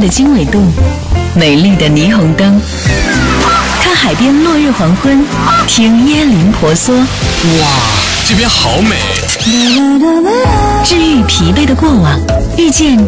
的经纬度，美丽的霓虹灯，看海边落日黄昏，听椰林婆娑。 哇，这边好美！ 治愈疲惫的过往，遇见